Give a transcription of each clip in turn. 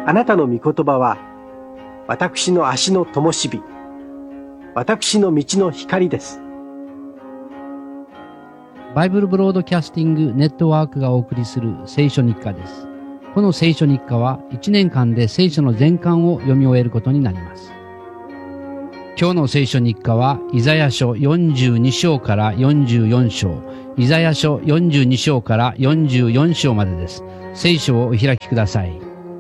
あなたの御言葉は、私の足の灯火、私の道の光です。 バイブルブロードキャスティングネットワークがお送りする聖書日課です。この聖書日課は1年間で聖書の全巻を読み終えることになります。今日の聖書日課はイザヤ書42章から44章、イザヤ書42章から44章までです。聖書をお開きください。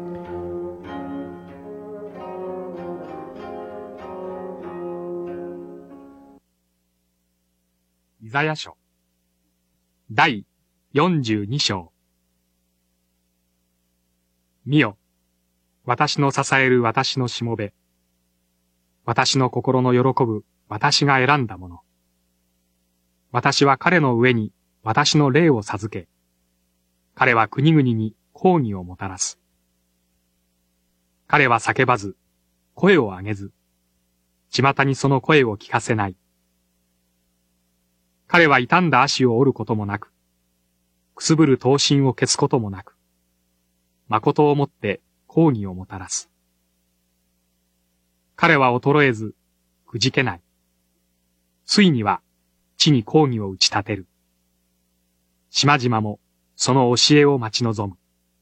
イザヤ書第42章。見よ、私の支える私のしもべ。私の心の喜ぶ私が選んだもの。私は彼の上に私の霊を授け、彼は国々に公義をもたらす。彼は叫ばず、声を上げず、巷にその声を聞かせない。彼は傷んだ足を折ることもなく、くすぶる刀身を消すこともなく、誠をもって公義をもたらす。彼は衰えず、くじけない。ついには地に公義を打ち立てる。島々もその教えを待ち望む。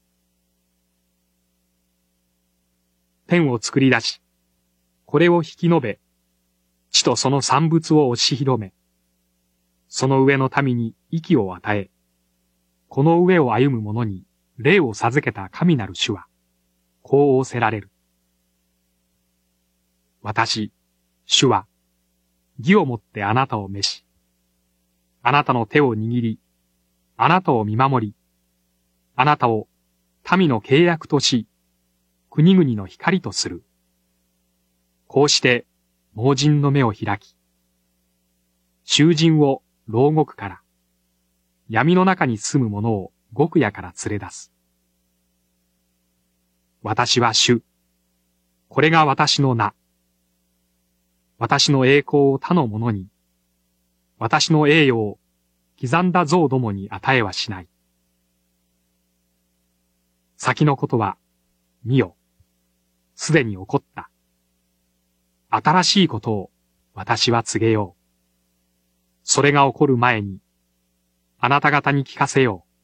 天を作り出し、これを引き延べ、地とその産物を押し広め、その上の民に息を与え、この上を歩む者に霊を授けた神なる主は、こう仰せられる。私、主は、義をもってあなたを召し、あなたの手を握り、あなたを見守り、あなたを民の契約とし、国々の光とする。こうして盲人の目を開き、囚人を牢獄から、闇の中に住む者を獄屋から連れ出す。私は主。これが私の名。私の栄光を他の者に、私の栄誉を刻んだ像どもに与えはしない。先のことは、見よ。すでに起こった。新しいことを私は告げよう。それが起こる前に、あなた方に聞かせよう。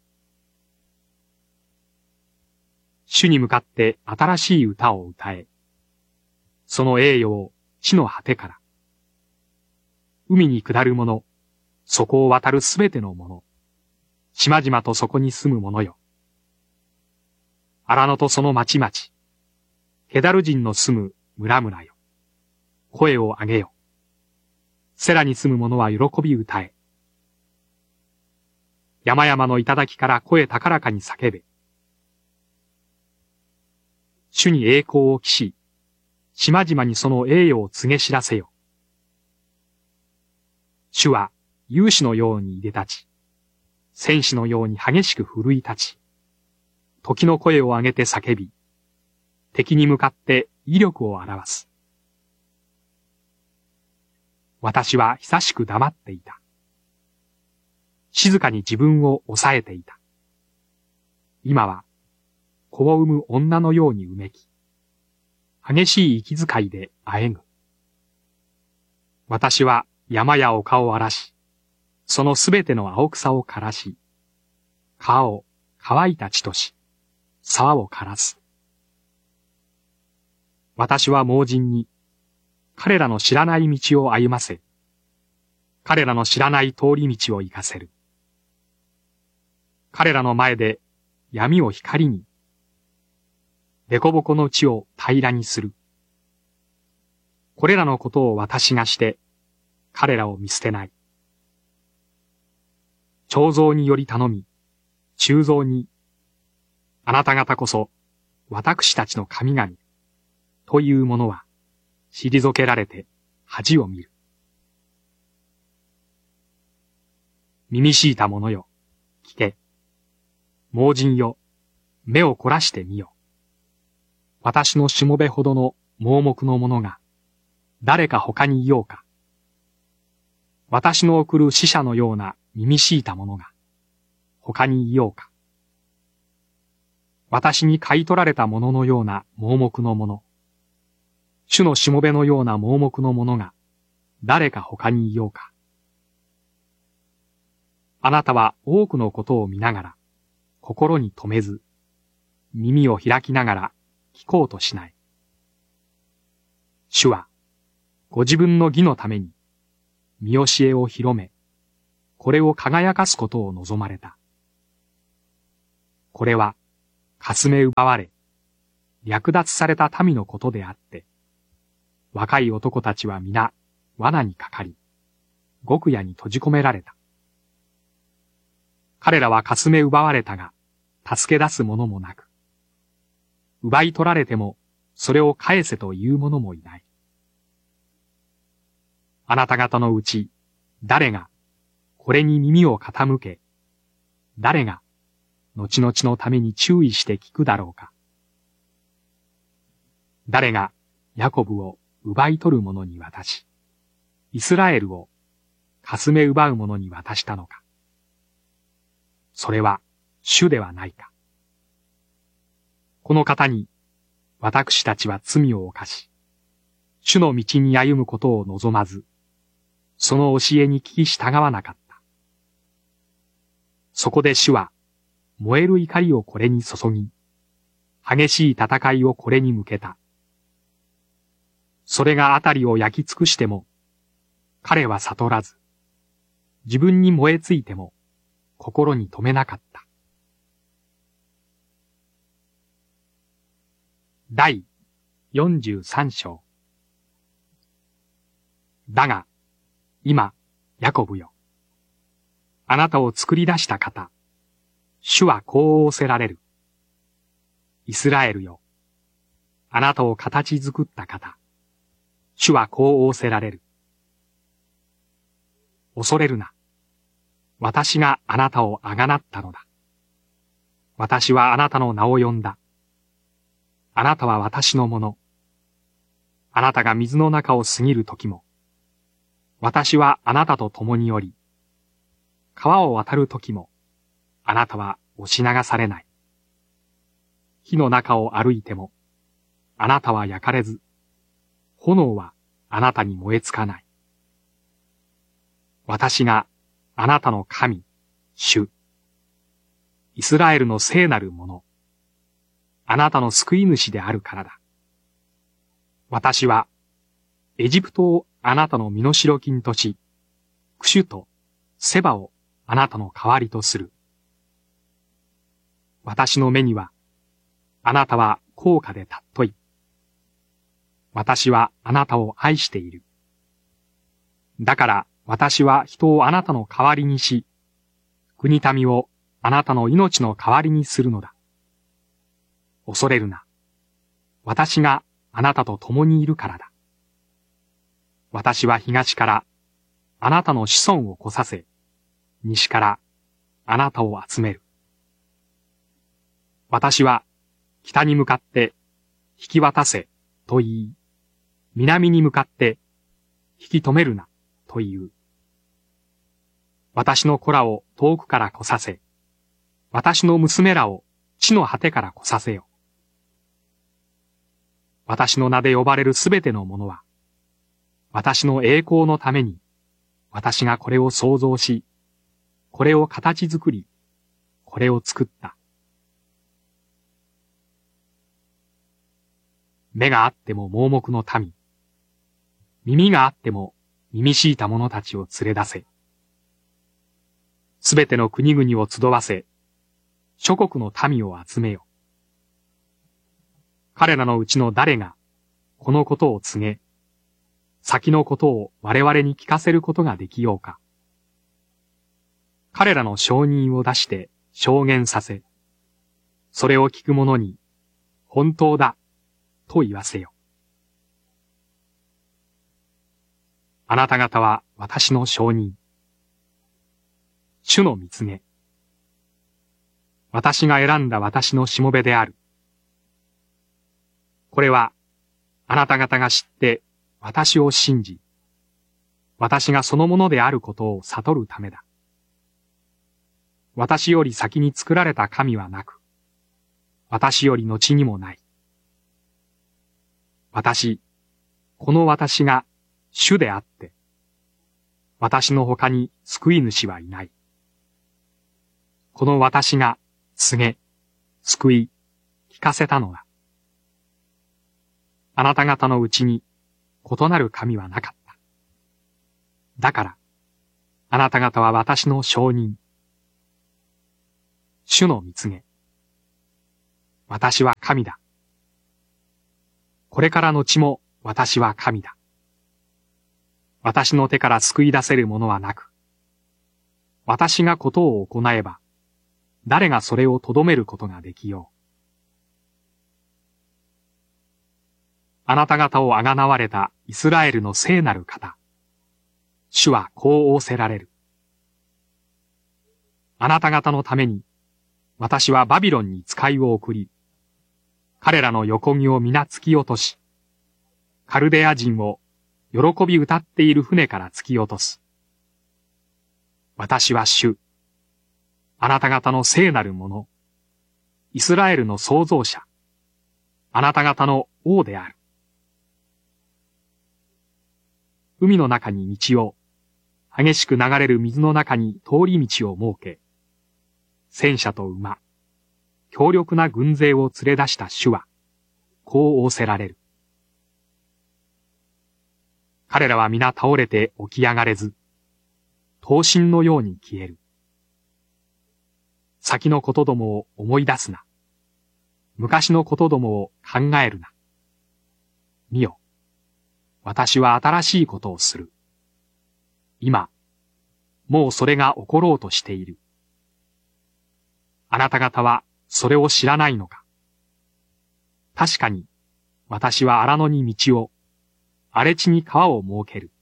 主に向かって新しい歌を歌え。その栄誉を地の果てから。海に下る者、そこを渡るすべての者、島々とそこに住む者よ。荒野とその町々、ケダル人の住む村々よ。声を上げよ。セラに住む者は喜び歌え。山々の頂から声高らかに叫べ。主に栄光を期し、島々にその栄誉を告げ知らせよ。主は勇士のようにいで立ち、戦士のように激しく奮い立ち、時の声を上げて叫び、敵に向かって威力を表す。私は久しく黙っていた。静かに自分を抑えていた。今は子を産む女のようにうめき、激しい息遣いであえぐ。私は山や丘を荒らし、そのすべての青草を枯らし、川を乾いた地とし、沢を枯らす。私は盲人に、彼らの知らない道を歩ませ、彼らの知らない通り道を行かせる。彼らの前で闇を光に、でこぼこの地を平らにする。これらのことを私がして、彼らを見捨てない。彫像により頼み、鋳造に、あなた方こそ私たちの神々というものは退けられて恥を見る。耳しいた者よ、聞け。盲人よ、目を凝らしてみよ。私のしもべほどの盲目の者が誰か他にいようか。私の送る死者のような耳しいた者が他にいようか。 私に買い取られたもののような盲目のもの、主のしもべのような盲目のものが誰か他にいようか。あなたは多くのことを見ながら心に留めず、耳を開きながら聞こうとしない。主はご自分の義のために見教えを広め、これを輝かすことを望まれた。これはかすめ奪われ、略奪された民のことであって、若い男たちは皆罠にかかり、極夜に閉じ込められた。彼らはかすめ奪われたが、助け出す者もなく、奪い取られてもそれを返せという者もいない。あなた方のうち誰がこれに耳を傾け、誰が後々のために注意して聞くだろうか。誰がヤコブを奪い取る者に渡し、イスラエルをかすめ奪う者に渡したのか。それは主ではないか。この方に私たちは罪を犯し、主の道に歩むことを望まず、その教えに聞き従わなかった。そこで主は燃える怒りをこれに注ぎ、激しい戦いをこれに向けた。それがあたりを焼き尽くしても、彼は悟らず、自分に燃えついても心に留めなかった。第43章。だが、今、ヤコブよ。あなたを作り出した方、主はこう仰せられる。イスラエルよ。あなたを形作った方、主はこう仰せられる。恐れるな。私があなたをあがなったのだ。私はあなたの名を呼んだ。あなたは私のもの。あなたが水の中を過ぎる時も、私はあなたと共におり、川を渡る時も、あなたは押し流されない。火の中を歩いても、あなたは焼かれず、炎はあなたに燃えつかない。私があなたの神、主、イスラエルの聖なるもの、あなたの救い主であるからだ。私は、エジプトをあなたの身代金とし、クシュとセバをあなたの代わりとする。私の目には、あなたは高価で尊い。私はあなたを愛している。だから私は人をあなたの代わりにし、国民をあなたの命の代わりにするのだ。恐れるな。私があなたと共にいるからだ。私は東からあなたの子孫を来させ、西からあなたを集める。私は北に向かって引き渡せと言い、南に向かって引き止めるなと言う。私の子らを遠くから来させ、私の娘らを地の果てから来させよ。私の名で呼ばれるすべてのものは、私の栄光のために、私がこれを創造し、これを形作り、これを作った。目があっても盲目の民、耳があっても耳しいた者たちを連れ出せ。すべての国々を集わせ、諸国の民を集めよ。彼らのうちの誰が、このことを告げ、先のことを我々に聞かせることができようか。彼らの証人を出して証言させ、それを聞く者に、本当だ、と言わせよ。あなた方は私の証人。主の見告げ。私が選んだ私のしもべである。これは、あなた方が知って私を信じ、私がそのものであることを悟るためだ。私より先に作られた神はなく、 私より後にもない。この私が主であって、私の他に救い主はいない。この私が告げ、救い、聞かせたのだ。あなた方のうちに異なる神はなかった。だから、あなた方は私の証人。主の御告げ。私は神だ。これからのちも私は神だ。私の手から救い出せるものはなく、私がことを行えば、誰がそれをとどめることができよう。あなた方をあがなわれたイスラエルの聖なる方。主はこう仰せられる。あなた方のために、私はバビロンに使いを送り、彼らの横木を皆突き落とし、カルデア人を喜び歌っている船から突き落とす。私は主、あなた方の聖なるもの、イスラエルの創造者、あなた方の王である。海の中に道を、激しく流れる水の中に通り道を設け、戦車と馬、強力な軍勢を連れ出した主は、こう仰せられる。彼らは皆倒れて起き上がれず、刀身のように消える。先のことどもを思い出すな。昔のことどもを考えるな。見よ。私は新しいことをする。今、もうそれが起ころうとしている。あなた方はそれを知らないのか。確かに、私は荒野に道を、荒れ地に川を設ける。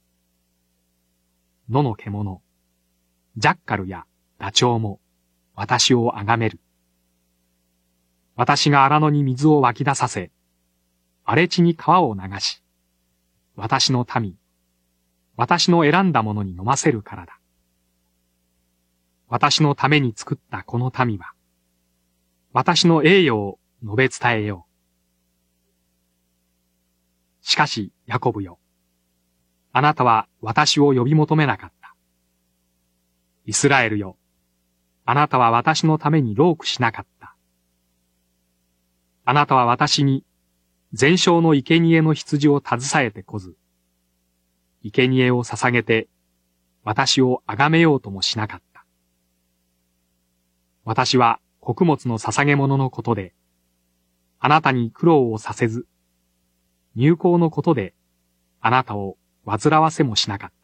野の獣、ジャッカルやダチョウも私をあがめる。私が荒野に水を湧き出させ、荒れ地に川を流し、私の民、私の選んだものに飲ませるからだ。私のために作ったこの民は、私の栄誉を述べ伝えよう。しかし、ヤコブよ。あなたは私を呼び求めなかった。イスラエルよ。あなたは私のために労苦しなかった。あなたは私に、全焼の生贄の羊を携えてこず、生贄を捧げて、私を崇めようともしなかった。私は穀物の捧げ物のことで、あなたに苦労をさせず、入港のことで、あなたを煩わせもしなかった。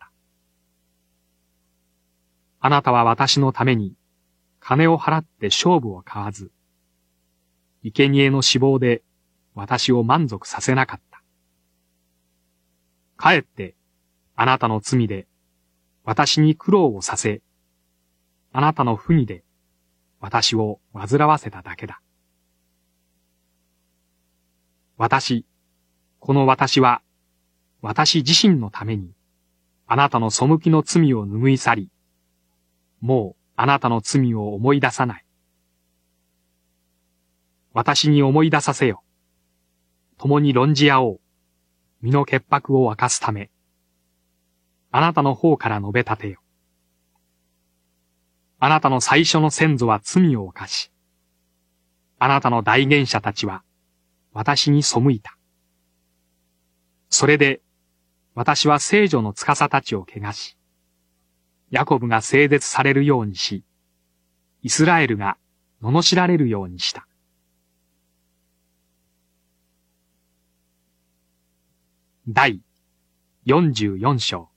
あなたは私のために、金を払って勝負を買わず、生贄の脂肪で私を満足させなかった。かえって、あなたの罪で私に苦労をさせ、あなたの不義で私を煩わせただけだ。この私は、私自身のために、あなたの背きの罪を拭い去り、もうあなたの罪を思い出さない。私に思い出させよ。共に論じ合おう。身の潔白を明かすため。あなたの方から述べ立てよ。あなたの最初の先祖は罪を犯し、あなたの代言者たちは私に背いた。それで、私は聖女の司たちを汚し、ヤコブが聖絶されるようにし、イスラエルが罵られるようにした。第44章。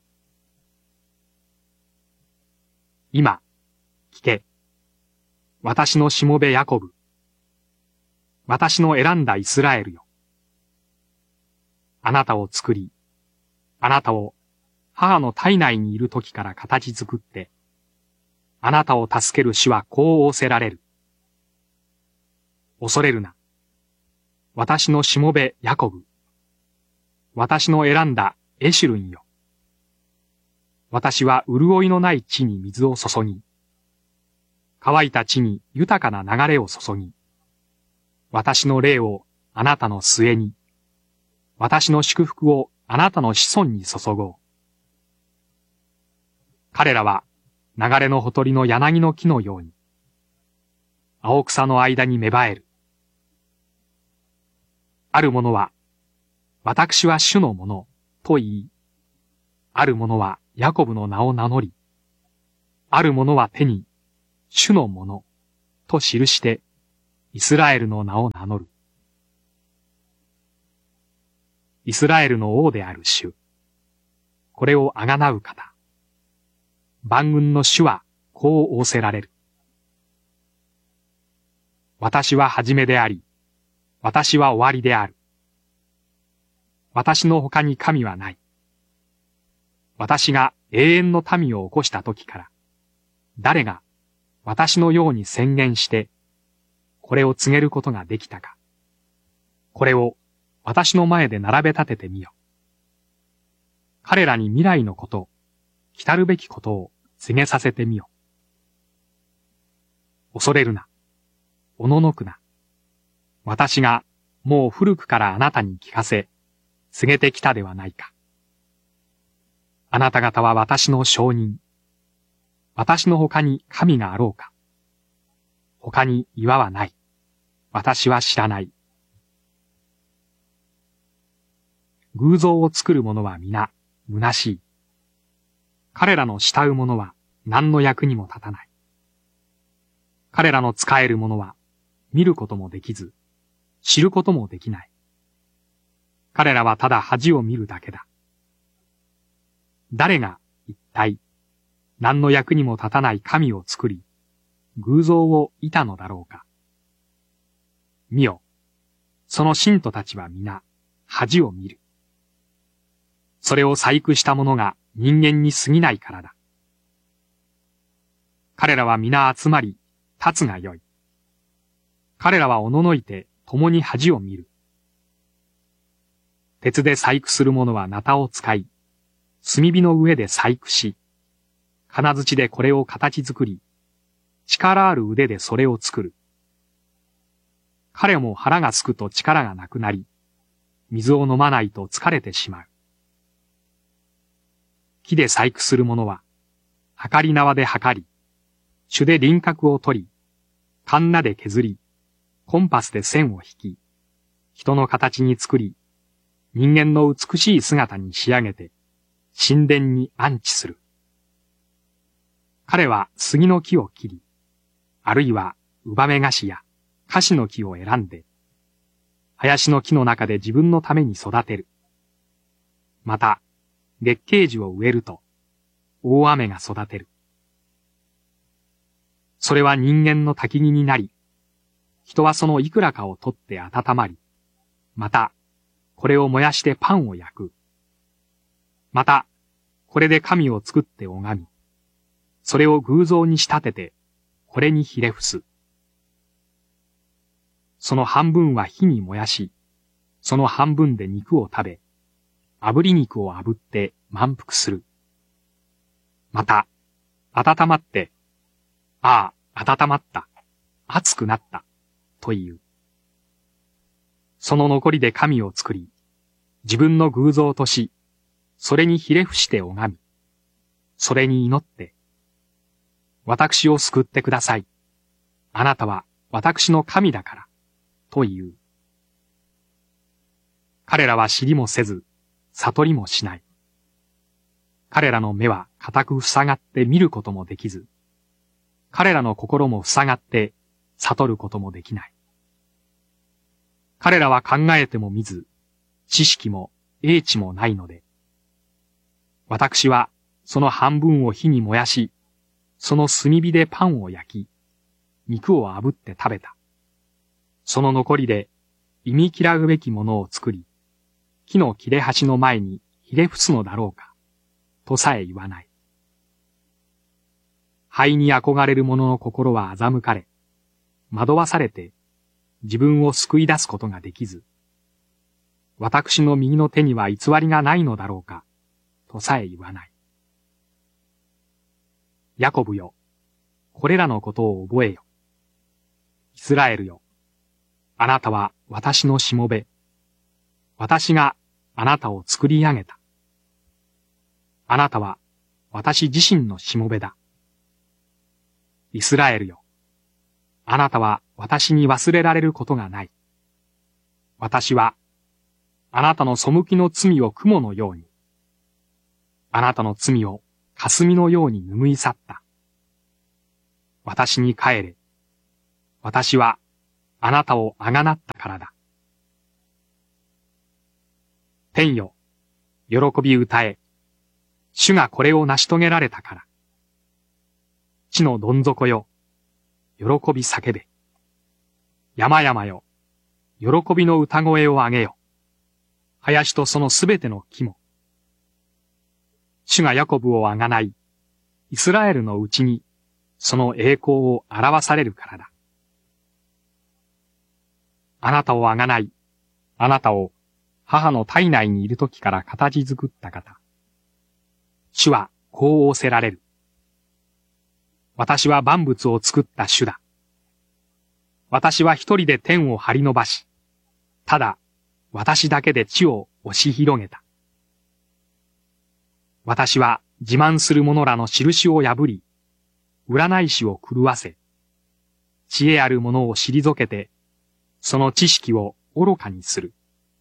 今、聞け。私のしもべヤコブ。私の選んだイスラエルよ。あなたを作り、あなたを母の体内にいる時から形作って、あなたを助ける主はこう仰せられる。恐れるな。私のしもべヤコブ。私の選んだエシュルンよ。私は潤いのない地に水を注ぎ、乾いた地に豊かな流れを注ぎ、 私の霊をあなたの末に、私の祝福をあなたの子孫に注ごう。彼らは流れのほとりの柳の木のように、青草の間に芽生える。ある者は、私は主のものと言い、ある者はヤコブの名を名乗り、ある者は手に主のものと記してイスラエルの名を名乗る。イスラエルの王である主。これをあがなう方。万軍の主はこう仰せられる。私は初めであり、私は終わりである。私の他に神はない。私が永遠の民を起こした時から、誰が私のように宣言して、これを告げることができたか。これを私の前で並べ立ててみよ。彼らに未来のこと、来たるべきことを告げさせてみよ。恐れるな。おののくな。私がもう古くからあなたに聞かせ、告げてきたではないか。あなた方は私の証人。私の他に神があろうか。他に岩はない。私は知らない。偶像を作る者は皆、虚しい。彼らの慕う者は何の役にも立たない。彼らの仕える者は見ることもできず、知ることもできない。彼らはただ恥を見るだけだ。誰が一体何の役にも立たない神を作り、偶像をいたのだろうか。見よ、その信徒たちは皆恥を見る。それを細工した者が人間に過ぎないからだ。彼らは皆集まり、立つがよい。彼らはおののいて共に恥を見る。鉄で細工する者はナタを使い、炭火の上で細工し、金槌でこれを形作り、力ある腕でそれを作る。彼も腹がすくと力がなくなり、水を飲まないと疲れてしまう。木で細工する者は、測り縄で測り、朱で輪郭を取り、カンナで削り、コンパスで線を引き、人の形に作り、人間の美しい姿に仕上げて、神殿に安置する。彼は杉の木を切り、あるいはウバメガシやカシの木を選んで、林の木の中で自分のために育てる。また、月桂樹を植えると、大雨が育てる。それは人間の焚き木になり、人はそのいくらかを取って温まり、また、これを燃やしてパンを焼く。また、これで神を作って拝み、それを偶像に仕立てて、これにひれ伏す。その半分は火に燃やし、その半分で肉を食べ、炙り肉を炙って満腹する。また、温まって、ああ、温まった、熱くなった、という。その残りで神を作り、自分の偶像とし、それにひれ伏して拝み、それに祈って、私を救ってください。あなたは私の神だから、という。彼らは知りもせず、悟りもしない。彼らの目は固く塞がって見ることもできず、彼らの心も塞がって悟ることもできない。彼らは考えても見ず、知識も英知もないので、私はその半分を火に燃やし、その炭火でパンを焼き、肉を炙って食べた。その残りで忌み嫌うべきものを作り、木の切れ端の前にひれ伏すのだろうか、とさえ言わない。灰に憧れる者の心は欺かれ、惑わされて自分を救い出すことができず、私の右の手には偽りがないのだろうか、とさえ言わない。ヤコブよ、これらのことを覚えよ。イスラエルよ、 あなたは私のしもべ。私があなたを作り上げた。あなたは私自身のしもべだ。イスラエルよ。あなたは私に忘れられることがない。私はあなたの背きの罪を雲のように、あなたの罪を霞のように拭い去った。私に帰れ。私はあなたをあがなったからだ。天よ、喜び歌え。主がこれを成し遂げられたから。地のどん底よ、喜び叫べ。山々よ、喜びの歌声を上げよ。林とそのすべての木も。主がヤコブをあがない、イスラエルのうちにその栄光を表されるからだ。あなたをあがない、あなたを母の体内にいる時から形作った方。主はこう仰せられる。私は万物を作った主だ。私は一人で天を張り伸ばし、ただ私だけで地を押し広げた。私は自慢する者らの印を破り、占い師を狂わせ、知恵ある者を退けて、その知識を愚かにする。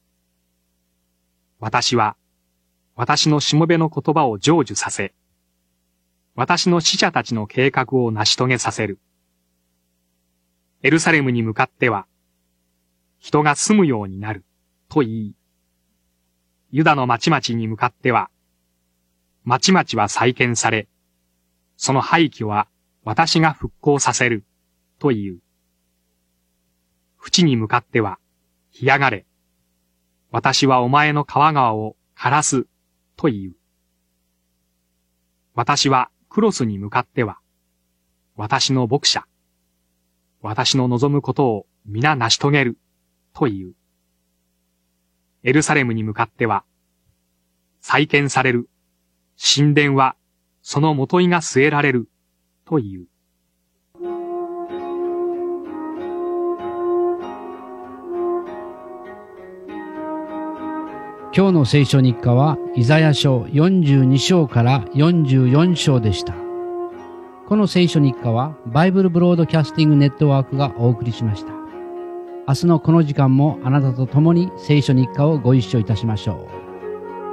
私は、私のしもべの言葉を成就させ、私の使者たちの計画を成し遂げさせる。エルサレムに向かっては、人が住むようになる、と言い、ユダの町々に向かっては、町々は再建され、その廃墟は私が復興させる、と言う。淵に向かっては、干上がれ。私はお前の川々を枯らす、と言う。私はクロスに向かっては、私の牧者。私の望むことを皆成し遂げる、と言う。エルサレムに向かっては、再建される。神殿はその元井が据えられる、と言う。 今日の聖書日課はイザヤ書42章から44章でした。この聖書日課はバイブルブロードキャスティングネットワークがお送りしました。明日のこの時間もあなたと共に聖書日課をご一緒いたしましょう。